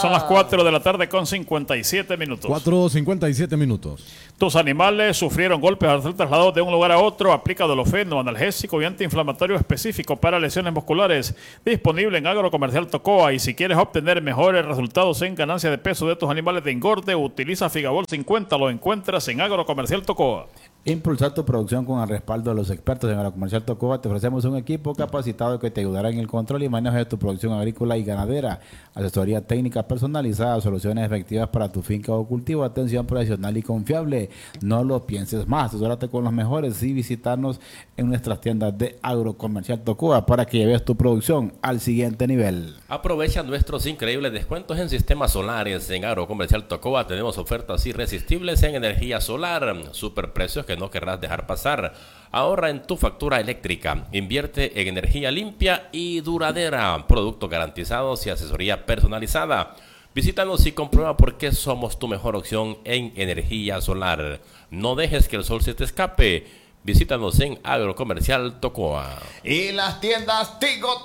Son las 4 de la tarde con 57 minutos. 4:57 minutos. Tus animales sufrieron golpes al ser trasladados de un lugar a otro. Aplica Dolofeno, analgésico y antiinflamatorio específico para lesiones musculares. Disponible en Agrocomercial Tocoa. Y si quieres obtener mejores resultados en ganancia de peso de tus animales de engorde, utiliza Figabol 50. Lo encuentras en Agrocomercial Tocoa. Impulsar tu producción con el respaldo de los expertos en Agrocomercial Tocoa. Te ofrecemos un equipo capacitado que te ayudará en el control y manejo de tu producción agrícola y ganadera. Asesoría técnica personalizada, soluciones efectivas para tu finca o cultivo, atención profesional y confiable. No lo pienses más, asesórate con los mejores y visitarnos en nuestras tiendas de Agrocomercial Tocoa para que lleves tu producción al siguiente nivel. Aprovecha nuestros increíbles descuentos en sistemas solares. En Agrocomercial Tocoa tenemos ofertas irresistibles en energía solar, superprecios que no querrás dejar pasar. Ahorra en tu factura eléctrica, invierte en energía limpia y duradera, productos garantizados y asesoría personalizada. Visítanos y comprueba por qué somos tu mejor opción en energía solar. No dejes que el sol se te escape. Visítanos en Agrocomercial Tocoa. Y las tiendas Tigo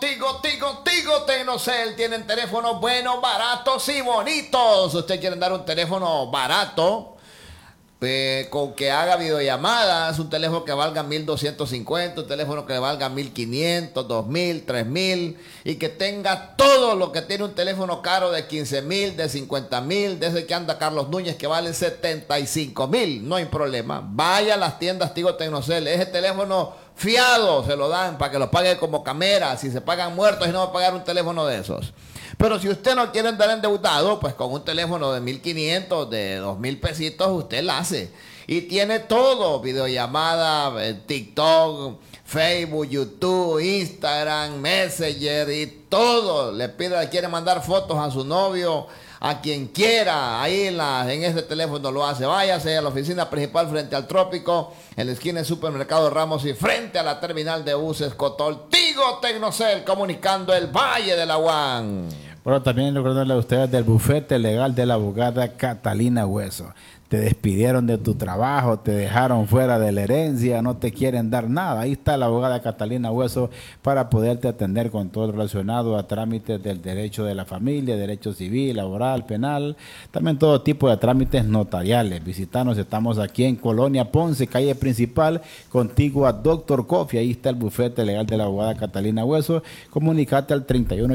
Tecnocel tienen teléfonos buenos, baratos y bonitos. Usted quiere dar un teléfono barato, con que haga videollamadas, un teléfono que valga 1,250, un teléfono que valga 1,500, 2,000, 3,000 y que tenga todo lo que tiene un teléfono caro de 15,000, de 50,000, de ese que anda Carlos Núñez que vale 75,000. No hay problema. Vaya a las tiendas Tigo Tecnocel. Ese teléfono fiado se lo dan para que lo pague como camera. Si se pagan muertos y no va a pagar un teléfono de esos. Pero si usted no quiere andar endeudado, pues con un teléfono de 1,500, de 2,000 pesitos, usted la hace. Y tiene todo, videollamada, TikTok, Facebook, YouTube, Instagram, Messenger y todo. Quiere mandar fotos a su novio, a quien quiera, ahí en ese teléfono lo hace. Váyase a la oficina principal frente al Trópico, en la esquina del Supermercado Ramos y frente a la terminal de buses Cotol. Tigo Tecnocel, comunicando el Valle del Aguán. Bueno, también recordarle a ustedes del bufete legal de la abogada Catalina Hueso. Te despidieron de tu trabajo, te dejaron fuera de la herencia, no te quieren dar nada. Ahí está la abogada Catalina Hueso para poderte atender con todo relacionado a trámites del derecho de la familia, derecho civil, laboral, penal, también todo tipo de trámites notariales. Visítanos, estamos aquí en Colonia Ponce, calle principal, contigua a Doctor Coffee. Ahí está el bufete legal de la abogada Catalina Hueso. Comunicate al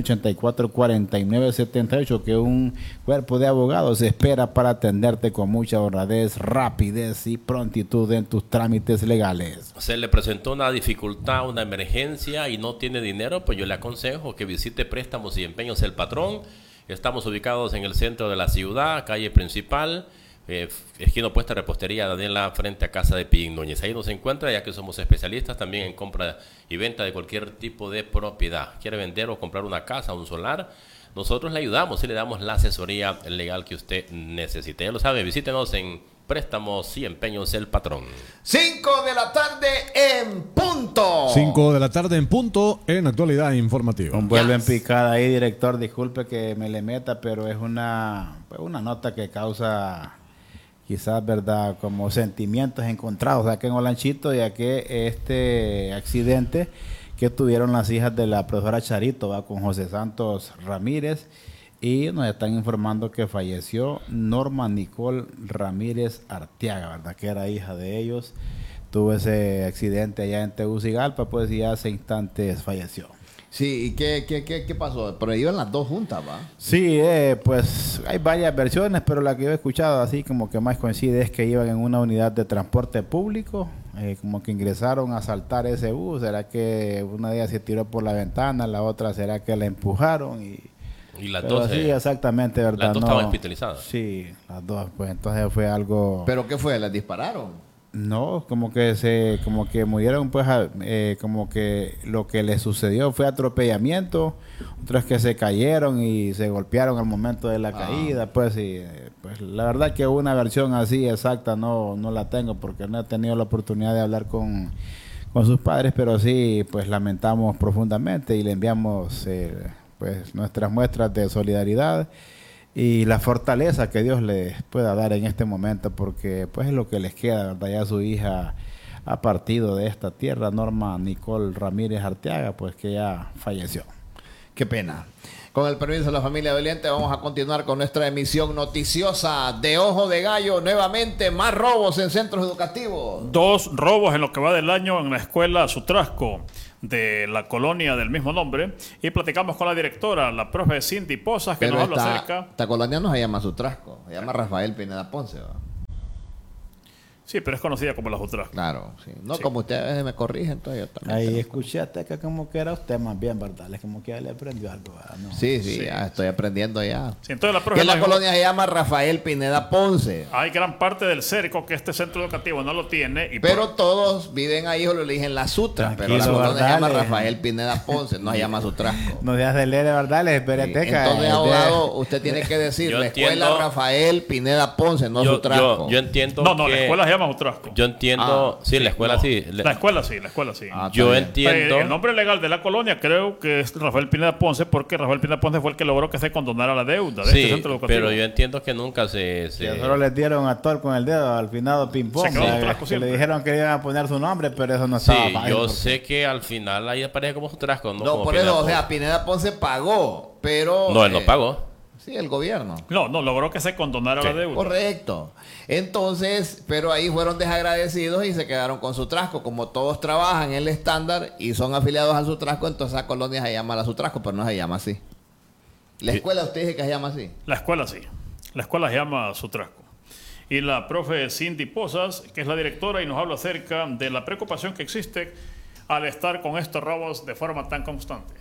3184-4978, que un cuerpo de abogados espera para atenderte con mucha honradez, rapidez y prontitud en tus trámites legales. Se le presentó una dificultad, una emergencia y no tiene dinero, pues yo le aconsejo que visite Préstamos y Empeños El Patrón. Estamos ubicados en el centro de la ciudad, calle principal, esquina opuesta a Repostería Daniela, frente a Casa de Pillín Núñez. Ahí nos encuentra, ya que somos especialistas también en compra y venta de cualquier tipo de propiedad. ¿Quiere vender o comprar una casa, un solar? Nosotros le ayudamos y le damos la asesoría legal que usted necesite. Ya lo sabe, visítenos en Préstamos y Empeños El Patrón. 5 de la tarde en punto. 5 de la tarde en punto en Actualidad Informativa. Un vuelo en picada ahí, director. Disculpe que me le meta, pero es una nota que causa quizás, ¿verdad?, como sentimientos encontrados aquí en Olanchito, ya que este accidente que tuvieron las hijas de la profesora Charito, va con José Santos Ramírez, y nos están informando que falleció Norma Nicole Ramírez Arteaga, ¿verdad?, que era hija de ellos. Tuvo ese accidente allá en Tegucigalpa, pues, y hace instantes falleció. Sí, ¿y qué pasó? Pero iban las dos juntas, ¿va? Sí, pues hay varias versiones, pero la que yo he escuchado así como que más coincide es que iban en una unidad de transporte público, como que ingresaron a asaltar ese bus. ¿Será que una de ellas se tiró por la ventana, la otra será que la empujaron? Y las dos, sí, exactamente, ¿verdad? Las dos estaban hospitalizadas. Sí, las dos, pues entonces fue algo... ¿Pero qué fue? ¿Las dispararon? No, como que murieron, pues, como que lo que les sucedió fue atropellamiento, otros que se cayeron y se golpearon al momento de la caída, pues, y pues la verdad que una versión así exacta no la tengo, porque no he tenido la oportunidad de hablar con sus padres, pero sí, pues lamentamos profundamente y le enviamos pues nuestras muestras de solidaridad y la fortaleza que Dios les pueda dar en este momento, porque pues es lo que les queda, ¿verdad? Ya su hija ha partido de esta tierra, Norma Nicole Ramírez Arteaga, pues que ya falleció. Qué pena. Con el permiso de la familia doliente, vamos a continuar con nuestra emisión noticiosa de Ojo de Gallo. Nuevamente, más robos en centros educativos. 2 robos en lo que va del año en la escuela Sutrasco de la colonia del mismo nombre. Y platicamos con la directora, la profe Cindy Pozas, que Pero nos habla acerca. esta colonia no se llama Sutrasco, se llama Rafael Pineda Ponce. ¿Va? Sí, pero es conocida como la Sutrasco. Claro, sí. No, Sí. como ustedes me corrigen, entonces yo también. Ahí escuchaste que como que era usted más bien, ¿verdad? Es como que le aprendió algo, ¿verdad? No. Sí, Sí. ya estoy aprendiendo ya. Sí, entonces la Que profe la nos- colonia se llama Rafael Pineda Ponce. hay gran parte del cerco que este centro educativo no lo tiene. Y Pero todos viven ahí o lo eligen la Sutra. Pero la Tranquilo, colonia se llama Bardales. Rafael Pineda Ponce, no se llama Sutrasco. No se acelere, ¿verdad? Les Sí, esperateca. entonces, abogado, usted tiene que decir Yo la escuela entiendo- Rafael Pineda Ponce, no Sutrasco. yo entiendo no, que... la escuela se llama Sutrasco. Yo entiendo... sí, la escuela No, sí. La escuela sí, la escuela sí. Ah, está Yo bien. entiendo... El nombre legal de la colonia creo que es Rafael Pineda Ponce, porque Rafael Pineda Ponce fue el que logró que se condonara la deuda de este Sí, centro educativo. pero yo entiendo que nunca se... Que solo les dieron a Thor con el dedo al finado ping-pong. Se quedó ¿verdad? Sutrasco Que siempre. le dijeron que iban a poner su nombre, pero eso no Sí, estaba fácil, yo porque- sé que al final ahí aparece como Sutrasco, ¿no? No, como por Pineda eso, o Ponce. sea, Pineda Ponce pagó, pero... No, él no pagó. Sí, el gobierno. No, logró que se condonara la deuda. Correcto. Entonces, pero ahí fueron desagradecidos y se quedaron con Sutrasco. Como todos trabajan en el estándar y son afiliados al Sutrasco, entonces esa colonia se llama la Sutrasco, pero no se llama así. La escuela usted dice que se llama así. La escuela sí. La escuela se llama Sutrasco. Y la profe Cindy Pozas, que es la directora, y nos habla acerca de la preocupación que existe al estar con estos robos de forma tan constante.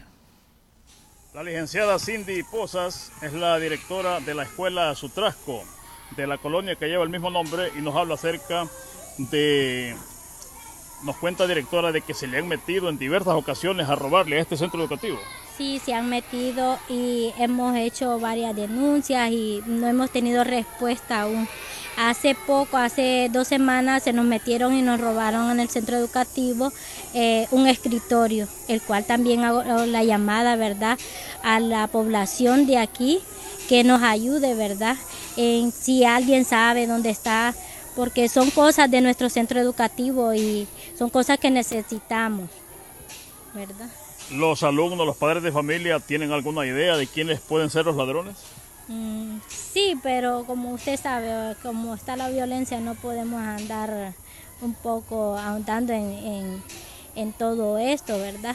La licenciada Cindy Pozas es la directora de la escuela Sutrasco, de la colonia que lleva el mismo nombre, y nos habla acerca de... Nos cuenta, directora, de que se le han metido en diversas ocasiones a robarle a este centro educativo. Sí, se han metido y hemos hecho varias denuncias y no hemos tenido respuesta aún. Hace poco, hace 2 semanas, se nos metieron y nos robaron en el centro educativo un escritorio, el cual también hago la llamada, ¿verdad?, a la población de aquí que nos ayude, ¿verdad?, en si alguien sabe dónde está, porque son cosas de nuestro centro educativo y son cosas que necesitamos, ¿verdad? ¿Los alumnos, los padres de familia tienen alguna idea de quiénes pueden ser los ladrones? Sí, pero como usted sabe, como está la violencia, no podemos andar un poco ahondando en todo esto, ¿verdad?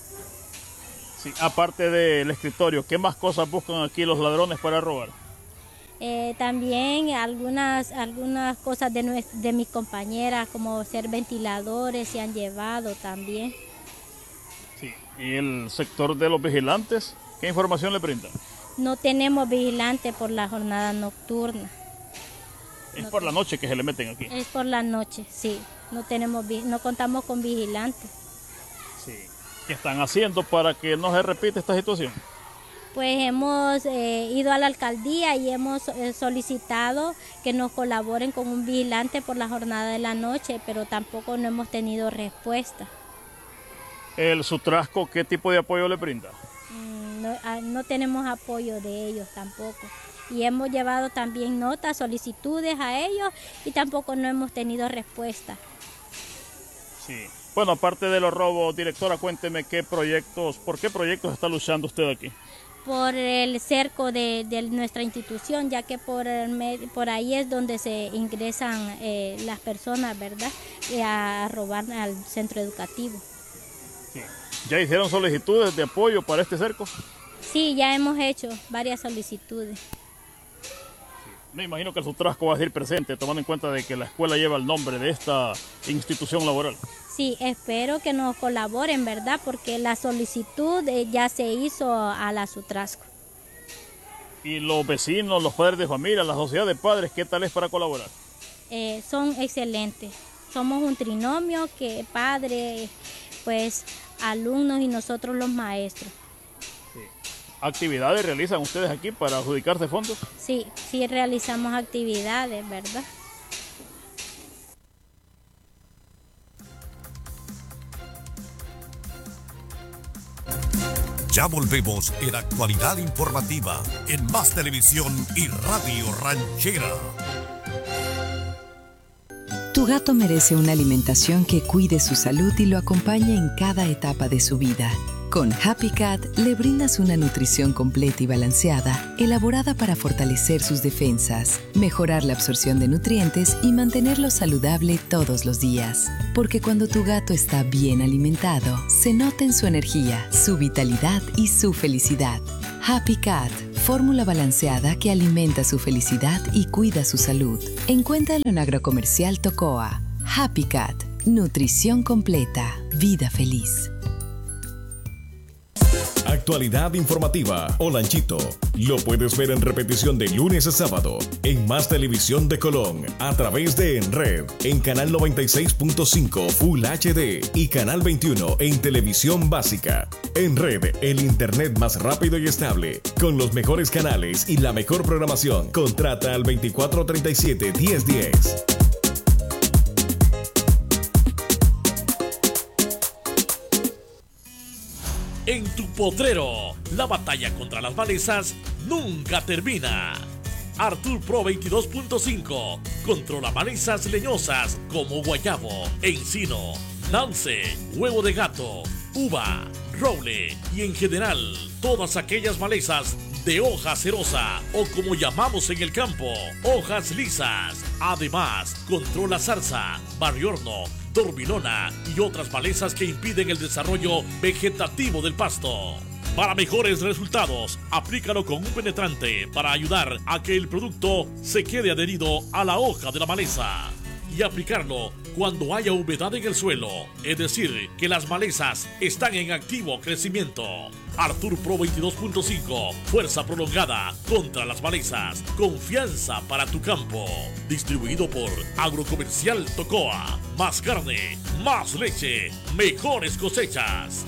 Sí, aparte del escritorio, ¿qué más cosas buscan aquí los ladrones para robar? También algunas cosas de mis compañeras, como ser ventiladores, se han llevado también. Sí. ¿Y el sector de los vigilantes? ¿Qué información le brindan? No tenemos vigilante por la jornada nocturna. Es por la noche que se le meten aquí. Es por la noche, sí. No contamos con vigilantes. Sí. ¿Qué están haciendo para que no se repita esta situación? Pues hemos ido a la alcaldía y hemos solicitado que nos colaboren con un vigilante por la jornada de la noche, pero tampoco no hemos tenido respuesta. ¿El Sutrasco qué tipo de apoyo le brinda? No tenemos apoyo de ellos tampoco. Y hemos llevado también notas, solicitudes a ellos y tampoco no hemos tenido respuesta. Sí. Bueno, aparte de los robos, directora, cuénteme por qué proyectos está luchando usted aquí. Por el cerco de nuestra institución, ya que por ahí es donde se ingresan las personas, ¿verdad?, a robar al centro educativo. Sí. ¿Ya hicieron solicitudes de apoyo para este cerco? Sí, ya hemos hecho varias solicitudes. Me imagino que el Sutrasco va a ser presente, tomando en cuenta de que la escuela lleva el nombre de esta institución laboral. Sí, espero que nos colaboren, ¿verdad?, porque la solicitud ya se hizo a la Sutrasco. Y los vecinos, los padres de familia, la sociedad de padres, ¿qué tal es para colaborar? Son excelentes. Somos un trinomio que padres, pues alumnos y nosotros los maestros. ¿Actividades realizan ustedes aquí para adjudicarse fondos? Sí, sí realizamos actividades, ¿verdad? Ya volvemos en Actualidad Informativa en Más Televisión y Radio Ranchera. Tu gato merece una alimentación que cuide su salud y lo acompañe en cada etapa de su vida. Con Happy Cat le brindas una nutrición completa y balanceada, elaborada para fortalecer sus defensas, mejorar la absorción de nutrientes y mantenerlo saludable todos los días. Porque cuando tu gato está bien alimentado, se nota en su energía, su vitalidad y su felicidad. Happy Cat, fórmula balanceada que alimenta su felicidad y cuida su salud. Encuéntralo en Agrocomercial Tocoa. Happy Cat, nutrición completa, vida feliz. Actualidad informativa o Lanchito. Lo puedes ver en repetición de lunes a sábado en Más Televisión de Colón a través de En Red en canal 96.5 Full HD y canal 21 en televisión básica. En Red, el internet más rápido y estable con los mejores canales y la mejor programación. Contrata al 2437-1010. En tu potrero, la batalla contra las malezas nunca termina. Artur Pro 22.5 controla malezas leñosas como guayabo, encino, nance, huevo de gato, uva, roble y en general todas aquellas malezas de hoja cerosa o como llamamos en el campo, hojas lisas. Además, controla zarza, barriorno, dormilona y otras malezas que impiden el desarrollo vegetativo del pasto. Para mejores resultados, aplícalo con un penetrante para ayudar a que el producto se quede adherido a la hoja de la maleza. Y aplicarlo cuando haya humedad en el suelo, es decir, que las malezas están en activo crecimiento. Artur Pro 22.5, fuerza prolongada contra las malezas, confianza para tu campo. Distribuido por Agrocomercial Tocoa. Más carne, más leche, mejores cosechas.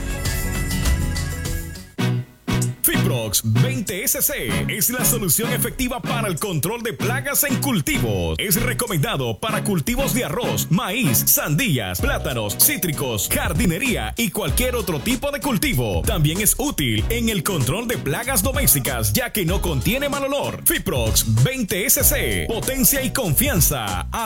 Fiprox 20SC es la solución efectiva para el control de plagas en cultivos. Es recomendado para cultivos de arroz, maíz, sandías, plátanos, cítricos, jardinería y cualquier otro tipo de cultivo. También es útil en el control de plagas domésticas, ya que no contiene mal olor. Fiprox 20SC, potencia y confianza.